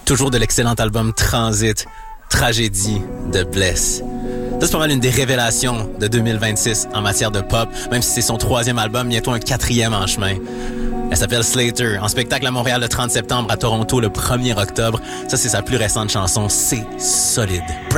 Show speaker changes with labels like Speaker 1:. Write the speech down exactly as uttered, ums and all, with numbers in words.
Speaker 1: Toujours de l'excellent album Transit, Tragédie de Bless. Ça, c'est pas mal une des révélations de deux mille vingt-six en matière de pop, même si c'est son troisième album, bientôt un quatrième en chemin. Elle s'appelle Slater, en spectacle à Montréal le trente septembre, à Toronto le premier octobre. Ça, c'est sa plus récente chanson, c'est solide.